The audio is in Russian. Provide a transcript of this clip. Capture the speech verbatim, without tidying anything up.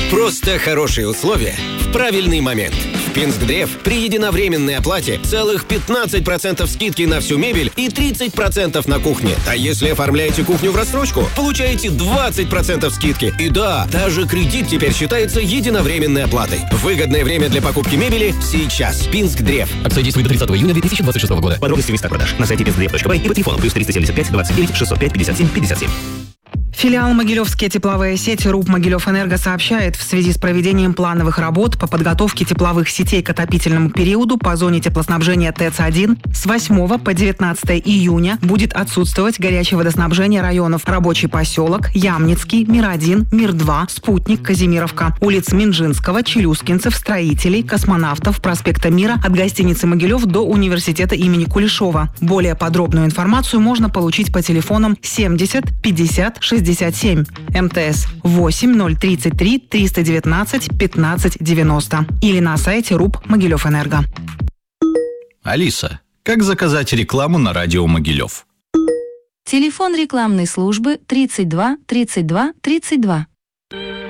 Просто хорошие условия в правильный момент. В Пинскдрев при единовременной оплате целых пятнадцать процентов скидки на всю мебель и тридцать процентов на кухне. А если оформляете кухню в рассрочку, получаете двадцать процентов скидки. И да, даже кредит теперь считается единовременной оплатой. Выгодное время для покупки мебели сейчас. Пинскдрев. Акция действует до тридцатого июня две тысячи двадцать шестого года. Подробности в местах продаж на сайте пинсдрев точка бай и по телефону плюс триста семьдесят пять двадцать девять шестьсот пять пятьдесят семь пятьдесят семь. Филиал «Могилевские тепловые сети» РУП «Могилевэнерго» сообщает, в связи с проведением плановых работ по подготовке тепловых сетей к отопительному периоду по зоне теплоснабжения ТЭЦ один с восьмого по девятнадцатое июня будет отсутствовать горячее водоснабжение районов Рабочий поселок, Ямницкий, Мир один, Мир два, Спутник, Казимировка, улиц Минжинского, Челюскинцев, Строителей, Космонавтов, проспекта Мира от гостиницы «Могилев» до университета имени Кулешова. Более подробную информацию можно получить по телефонам семьдесят пятьдесят шестьдесят семь, МТС восемь ноль тридцать три триста девятнадцать пятнадцать девяносто или на сайте РУП «Могилевэнерго». Алиса, как заказать рекламу на радио Могилев? Телефон рекламной службы тридцать два тридцать два тридцать два.